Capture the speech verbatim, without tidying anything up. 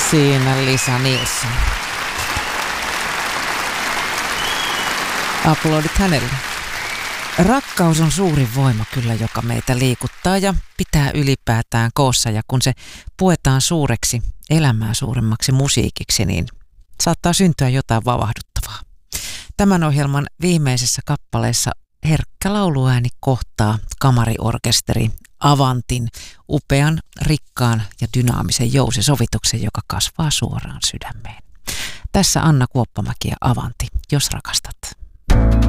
Siinä Lisa Nilsson. Aplodit hänelle. Rakkaus on suurin voima kyllä, joka meitä liikuttaa ja pitää ylipäätään koossa. Ja kun se puetaan suureksi, elämää suuremmaksi musiikiksi, niin saattaa syntyä jotain vavahduttavaa. Tämän ohjelman viimeisessä kappaleessa herkkä lauluääni kohtaa kamariorkesteri Avantin upean, rikkaan ja dynaamisen jousisovituksen, joka kasvaa suoraan sydämeen. Tässä Anna Kuoppamäki ja Avanti, jos rakastat.